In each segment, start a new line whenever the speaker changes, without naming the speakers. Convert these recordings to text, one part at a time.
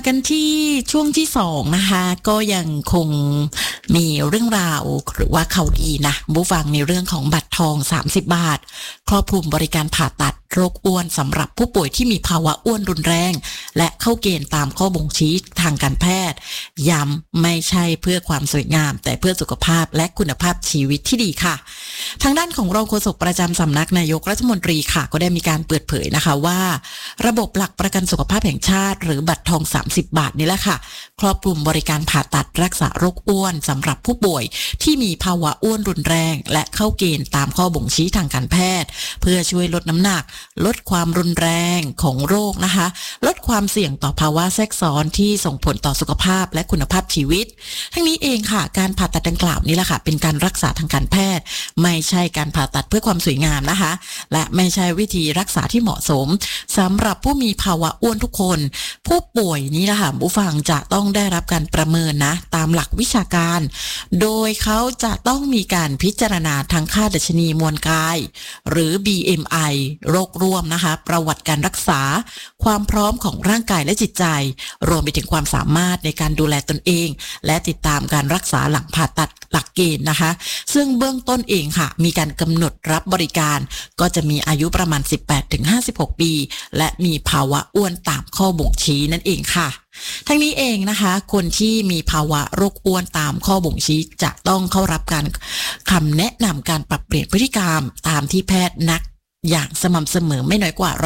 กันที่ช่วงที่2นะคะก็ยังคงมีเรื่องราวหรือว่าข่าวดีนะผู้ฟังในเรื่องของบัตรทอง30 บาทครอบคลุมบริการผ่าตัดโรคอ้วนสำหรับผู้ป่วยที่มีภาวะอ้วนรุนแรงและเข้าเกณฑ์ตามข้อบ่งชี้ทางการแพทย์ย้ำไม่ใช่เพื่อความสวยงามแต่เพื่อสุขภาพและคุณภาพชีวิตที่ดีค่ะทางด้านของรองโฆษกประจำสำนักนายกรัฐมนตรีค่ะก็ได้มีการเปิดเผยนะคะว่าระบบหลักประกันสุขภาพแห่งชาติหรือบัตรทอง30 บาทนี่แหละค่ะครอบคลุมบริการผ่าตัดรักษาโรคอ้วนสำหรับผู้ป่วยที่มีภาวะอ้วนรุนแรงและเข้าเกณฑ์ตามข้อบ่งชี้ทางการแพทย์เพื่อช่วยลดน้ำหนักลดความรุนแรงของโรคนะคะลดความเสี่ยงต่อภาวะแทรกซ้อนที่ส่งผลต่อสุขภาพและคุณภาพชีวิตทั้งนี้เองค่ะการผ่าตัดดังกล่าวนี่แหละค่ะเป็นการรักษาทางการแพทย์ไม่ใช่การผ่าตัดเพื่อความสวยงามนะคะและไม่ใช่วิธีรักษาที่เหมาะสมสำหรับผู้มีภาวะอ้วนทุกคนผู้ป่วยนี่แหละค่ะผู้ฟังจะต้องได้รับการประเมินนะตามหลักวิชาการโดยเขาจะต้องมีการพิจารณาทางค่าดัชนีมวลกายหรือ BMI โรคร่วมนะคะประวัติการรักษาความพร้อมของร่างกายและจิตใจรวมไปถึงความสามารถในการดูแลตนเองและติดตามการรักษาหลังผ่าตัดหลักเกณฑ์นะคะซึ่งเบื้องต้นเองค่ะมีการกำหนดรับบริการก็จะมีอายุประมาณ 18-56 ปีและมีภาวะอ้วนตามข้อบ่งชี้นั่นเองค่ะทั้งนี้เองนะคะคนที่มีภาวะโรคอ้วนตามข้อบ่งชี้จะต้องเข้ารับการคำแนะนำการปรับเปลี่ยนพฤติกรรมตามที่แพทย์นัดอย่างสม่ำเสมอไม่น้อยกว่า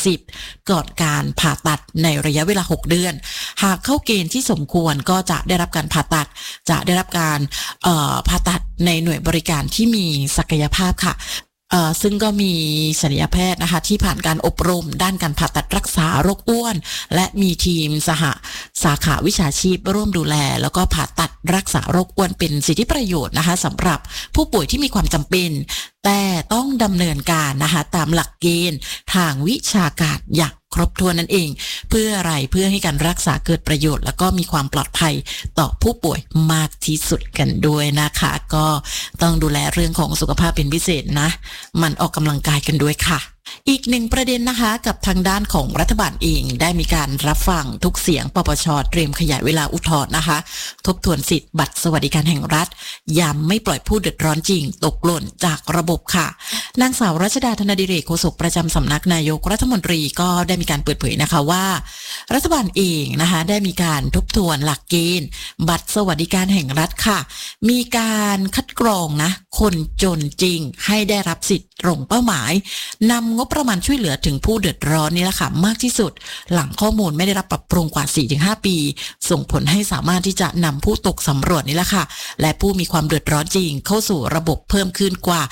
80%ก่อนการผ่าตัดในระยะเวลา6 เดือนหากเข้าเกณฑ์ที่สมควรก็จะได้รับการผ่าตัดจะได้รับการผ่าตัดในหน่วยบริการที่มีศักยภาพค่ะซึ่งก็มีศัลยแพทย์นะคะที่ผ่านการอบรมด้านการผ่าตัดรักษาโรคอ้วนและมีทีมสาขาวิชาชีพร่วมดูแลแล้วก็ผ่าตัดรักษาโรคอ้วนเป็นสิทธิประโยชน์นะคะสำหรับผู้ป่วยที่มีความจำเป็นแต่ต้องดำเนินการนะคะตามหลักเกณฑ์ทางวิชาการอย่างครบถ้วนนั่นเองเพื่ออะไรเพื่อให้การรักษาเกิดประโยชน์แล้วก็มีความปลอดภัยต่อผู้ป่วยมากที่สุดกันด้วยนะคะก็ต้องดูแลเรื่องของสุขภาพเป็นพิเศษนะมันออกกำลังกายกันด้วยค่ะอีกหนึ่งประเด็นนะคะกับทางด้านของรัฐบาลเองได้มีการรับฟังทุกเสียงปปช.เตรียมขยายเวลาอุทธรณ์นะคะทบทวนสิทธิ์บัตรสวัสดิการแห่งรัฐย้ำไม่ปล่อยผู้เดือดร้อนจริงตกหล่นจากระบบค่ะนางสาวรัชดาธนดิเรกโฆษกประจำสำนักนายกรัฐมนตรีก็ได้มีการเปิดเผยนะคะว่ารัฐบาลเองนะคะได้มีการทบทวนหลักเกณฑ์บัตรสวัสดิการแห่งรัฐค่ะมีการคัดกรองนะคนจนจริงให้ได้รับสิทธิ์ตรงเป้าหมายนำงบประมาณช่วยเหลือถึงผู้เดือดร้อนนี่แหละค่ะมากที่สุดหลังข้อมูลไม่ได้รับปรับปรุงกว่า 4-5 ปีส่งผลให้สามารถที่จะนำผู้ตกสำรวจนี่แหละค่ะและผู้มีความเดือดร้อนจริงเข้าสู่ระบบเพิ่มขึ้นกว่า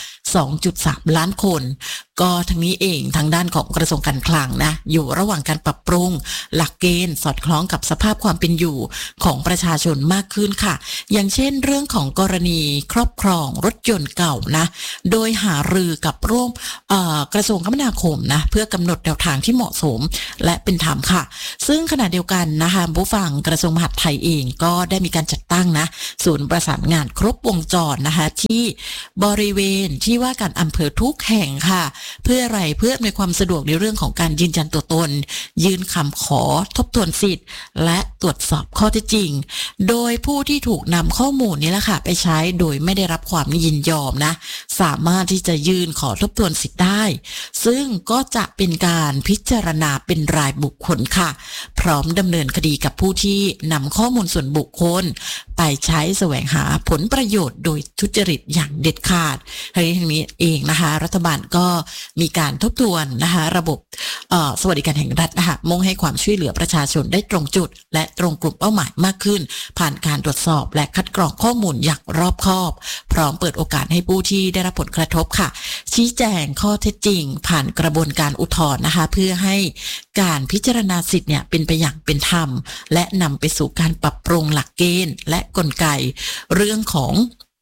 2.3 ล้านคนก็ทั้งนี้เองทางด้านของกระทรวงการคลังนะอยู่ระหว่างการปรับปรุงหลักเกณฑ์สอดคล้องกับสภาพความเป็นอยู่ของประชาชนมากขึ้นค่ะอย่างเช่นเรื่องของกรณีครอบครองรถยนต์เก่านะโดยหารือกับร่วมกระทรวงคมนาคมนะเพื่อกำหนดแนวทางที่เหมาะสมและเป็นธรรมค่ะซึ่งขณะเดียวกันนะคะผู้ฟังกระทรวงมหาดไทยเองก็ได้มีการจัดตั้งนะศูนย์ประสานงานครบวงจรนะคะที่บริเวณที่ว่าการอำเภอทุกแห่งค่ะเพื่ออะไรเพื่อในความสะดวกในเรื่องของการยืนยันตัวตนยื่นคำขอทบทวนสิทธิ์และตรวจสอบข้อเท็จจริงโดยผู้ที่ถูกนำข้อมูลนี้แหละค่ะไปใช้โดยไม่ได้รับความยินยอมนะสามารถที่จะยื่นขอทบทวนสิทธิ์ได้ซึ่งก็จะเป็นการพิจารณาเป็นรายบุคคลค่ะพร้อมดำเนินคดีกับผู้ที่นำข้อมูลส่วนบุคคลไปใช้แสวงหาผลประโยชน์โดยทุจริตอย่างเด็ดขาดทั้งนี้เองนะคะรัฐบาลก็มีการทบทวนนะคะระบบสวัสดิการแห่งรัฐนะคะมุ่งให้ความช่วยเหลือประชาชนได้ตรงจุดและตรงกลุ่มเป้าหมายมากขึ้นผ่านการตรวจสอบและคัดกรองข้อมูลอย่างรอบคอบพร้อมเปิดโอกาสให้ผู้ที่ได้รับผลกระทบค่ะชี้แจงข้อเท็จจริงผ่านกระบวนการอุทธรณ์นะคะเพื่อให้การพิจารณาสิทธิ์เนี่ยเป็นไปอย่างเป็นธรรมและนำไปสู่การปรับปรุงหลักเกณฑ์และกลไกเรื่องของ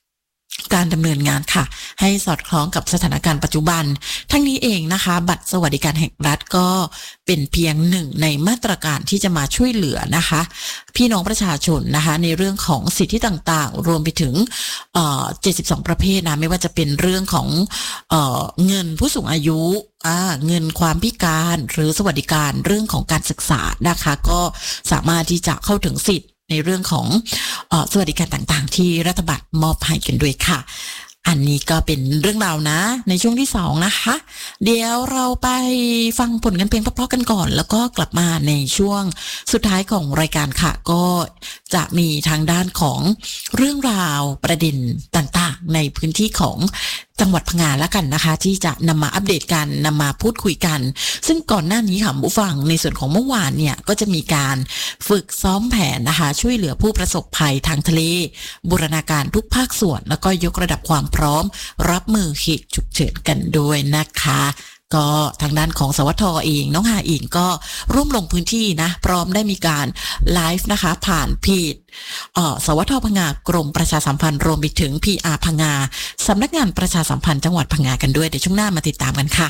การดำเนินงานค่ะให้สอดคล้องกับสถานการณ์ปัจจุบันทั้งนี้เองนะคะบัตรสวัสดิการแห่งรัฐก็เป็นเพียงหนึ่งในมาตรการที่จะมาช่วยเหลือนะคะพี่น้องประชาชนนะคะในเรื่องของสิทธิต่างๆรวมไปถึง72ประเภทนะไม่ว่าจะเป็นเรื่องของเงินผู้สูงอายุเงินความพิการหรือสวัสดิการเรื่องของการศึกษานะคะก็สามารถที่จะเข้าถึงสิทธิในเรื่องของสวัสดิการต่างๆที่รัฐบาลมอบให้กันด้วยค่ะอันนี้ก็เป็นเรื่องราวนะในช่วงที่2นะคะเดี๋ยวเราไปฟังผลกันเพลงเพราะๆกันก่อนแล้วก็กลับมาในช่วงสุดท้ายของรายการค่ะก็จะมีทางด้านของเรื่องราวประเด็นต่างๆในพื้นที่ของจังหวัดพังงาแล้วกันนะคะที่จะนำมาอัปเดตกันนำมาพูดคุยกันซึ่งก่อนหน้านี้ค่ะผู้ฟังในส่วนของเมื่อวานเนี่ยก็จะมีการฝึกซ้อมแผนนะคะช่วยเหลือผู้ประสบภัยทางทะเลบูรณาการทุกภาคส่วนแล้วก็ยกระดับความพร้อมรับมือเหตุฉุกเฉินกันด้วยนะคะก็ทางด้านของสวทเองน้องหาเองก็ร่วมลงพื้นที่นะพร้อมได้มีการไลฟ์นะคะผ่านเพจสวทพังงากรมประชาสัมพันธ์รวมไปถึง PR พังงาสำนักงานประชาสัมพันธ์จังหวัดพังงากันด้วยเดี๋ยวช่วงหน้ามาติดตามกันค่ะ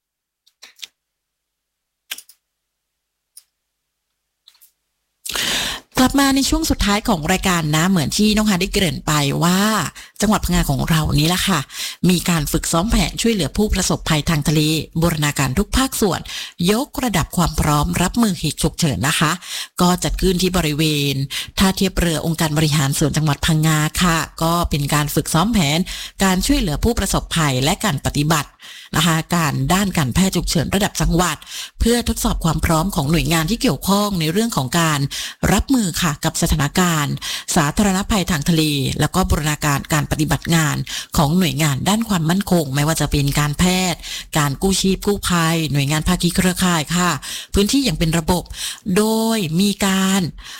กลับมาในช่วงสุดท้ายของรายการนะเหมือนที่น้องฮาได้เกริ่นไปว่าจังหวัดพังงาของเรานี้แหละค่ะมีการฝึกซ้อมแผนช่วยเหลือผู้ประสบภัยทางทะเลบูรณาการทุกภาคส่วนยกระดับความพร้อมรับมือเหตุฉุกเฉินนะคะก็จัดขึ้นที่บริเวณท่าเทียบเรือองค์การบริหารส่วนจังหวัดพังงาค่ะก็เป็นการฝึกซ้อมแผนการช่วยเหลือผู้ประสบภัยและการปฏิบัตินะคะการด้านการแพทย์ฉุกเฉินระดับจังหวัดเพื่อทดสอบความพร้อมของหน่วยงานที่เกี่ยวข้องในเรื่องของการรับมือค่ะกับสถานการณ์สาธารณภัยทางทะเลแล้วก็บูรณาการการปฏิบัติงานของหน่วยงานด้านความมั่นคงไม่ว่าจะเป็นการแพทย์การกู้ชีพกู้ภัยหน่วยงานภาคีเครือข่ายค่ะพื้นที่อย่างเป็นระบบโดยมีการ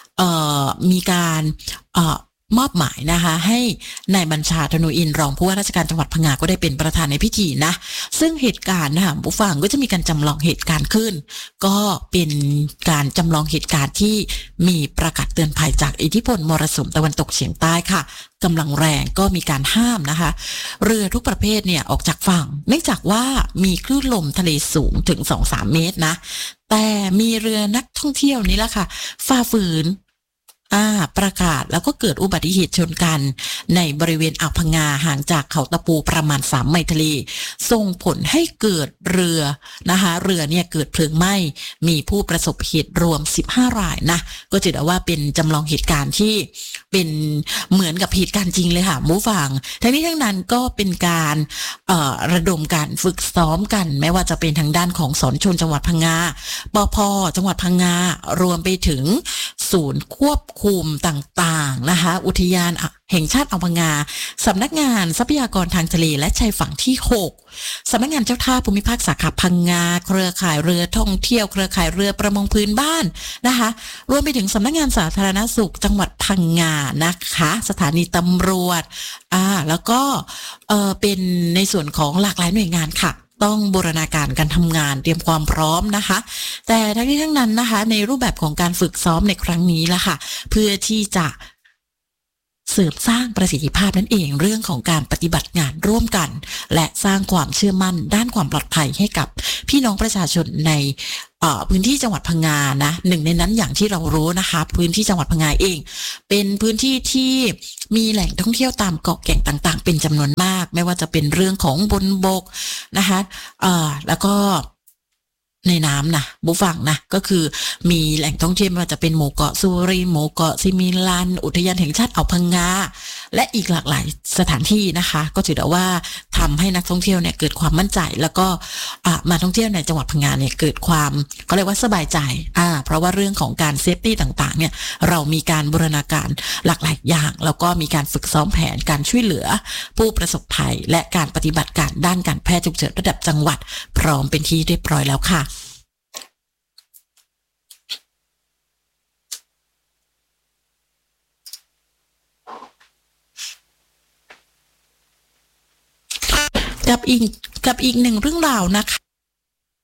มอบหมายนะคะให้นายบัญชาธนูอินทร์รองผู้ว่าราชการจังหวัดพังงาก็ได้เป็นประธานในพิธีนะซึ่งเหตุการณ์นะคะผู้ฟังก็จะมีการจำลองเหตุการณ์ขึ้นก็เป็นการจำลองเหตุการณ์ที่มีประกาศเตือนภัยจากอิทธิพลมรสุมตะวันตกเฉียงใต้ค่ะกำลังแรงก็มีการห้ามนะคะเรือทุกประเภทเนี่ยออกจากฝั่งเนื่องจากว่ามีคลื่นลมทะเลสูงถึง 2-3 เมตรนะแต่มีเรือนักท่องเที่ยวนี้แหละค่ะฝ่าฝืนประกาศแล้วก็เกิดอุบัติเหตุชนกันในบริเวณอ่าวพังงาห่างจากเขาตะปูประมาณ3 ไมล์ทะเลส่งผลให้เกิดเรือนะคะเรือเนี่ยเกิดเพลิงไหม้มีผู้ประสบเหตุรวม15 รายนะก็ถือว่าเป็นจำลองเหตุการณ์ที่เป็นเหมือนกับเหตุการณ์จริงเลยค่ะผู้ฟังทั้งนี้ทั้งนั้นก็เป็นการระดมการฝึกซ้อมกันไม่ว่าจะเป็นทางด้านของสนชนจังหวัดพังงาปภ.จังหวัดพังงารวมไปถึงศูนย์ควบคุมต่างๆนะคะอุทยานแห่งชาติอ่าวพังงาสำนักงานทรัพยากรทางทะเลและชายฝั่งที่6สำนักงานเจ้าท่าภูมิภาคสาขาพังงาเครือข่ายเรือท่องเที่ยวเครือข่ายเรือประมงพื้นบ้านนะคะรวมไปถึงสำนักงานสาธารณสุขจังหวัดพังงานะคะสถานีตำรวจแล้วก็เป็นในส่วนของหลากหลายหน่วยงานค่ะต้องบูรณาการการทำงานเตรียมความพร้อมนะคะแต่ทั้งนี้ทั้งนั้นนะคะในรูปแบบของการฝึกซ้อมในครั้งนี้ล่ะค่ะเพื่อที่จะเสริมสร้างประสิทธิภาพนั่นเองเรื่องของการปฏิบัติงานร่วมกันและสร้างความเชื่อมั่นด้านความปลอดภัยให้กับพี่น้องประชาชนในพื้นที่จังหวัดพังงานะหนึ่งในนั้นอย่างที่เรารู้นะคะพื้นที่จังหวัดพังงาเองเป็นพื้นที่ที่มีแหล่งท่องเที่ยวตามเกาะแก่งต่างๆเป็นจำนวนมากไม่ว่าจะเป็นเรื่องของบนบกนะคะแล้วก็ในน้ำนะบุฟังนะก็คือมีแหล่งท่องเที่ยวไม่ว่าจะเป็นหมู่เกาะสุรินทร์หมู่เกาะซิมิลันอุทยานแห่งชาติอ่าวพังงาและอีกหลากหลายสถานที่นะคะก็ถือได้ว่าทำให้นักท่องเที่ยวเนี่ยเกิดความมั่นใจแล้วก็มาท่องเที่ยวในจังหวัดพังงาเนี่ยเกิดความเขาเรียกว่าสบายใจเพราะว่าเรื่องของการเซฟตี้ต่างๆเนี่ยเรามีการบูรณาการหลากหลายอย่างแล้วก็มีการฝึกซ้อมแผนการช่วยเหลือผู้ประสบภัยและการปฏิบัติการด้านการแพทย์ฉุกเฉินระดับจังหวัดพร้อมเป็นที่เรียบร้อยแล้วค่ะกับอีกหนึ่งเรื่องราวนะคะ